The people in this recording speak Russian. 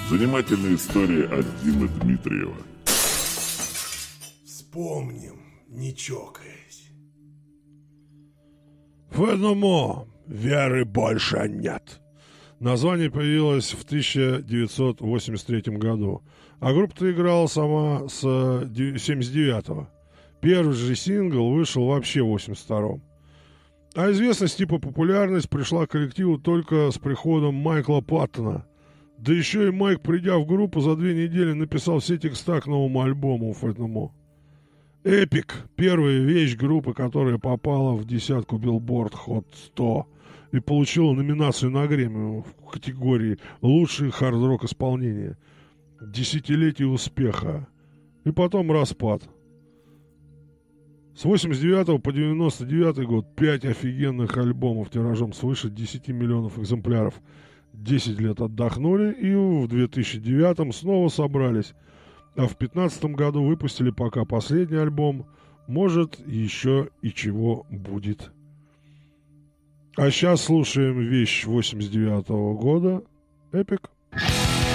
Занимательная история от Димы Дмитриева. Вспомним, не чокаясь. В одному веры больше нет. Название появилось в 1983 году, а группа-то играла сама с 79-го. Первый же сингл вышел вообще в 82-м. А известность типа популярность пришла к коллективу только с приходом Майкла Паттона. Да еще и Майк, придя в группу, за 2 недели написал все текста к новому альбому Fat No More. Эпик – первая вещь группы, которая попала в десятку Billboard Hot 100 и получила номинацию на Грэмми в категории «Лучший хард-рок исполнение». Десятилетие успеха. И потом распад. С 89 по 99 год 5 офигенных альбомов тиражом свыше 10 миллионов экземпляров. 10 лет отдохнули и в 2009 снова собрались. А в 2015 году выпустили пока последний альбом. Может, еще и чего будет. А сейчас слушаем вещь 89 года. Эпик.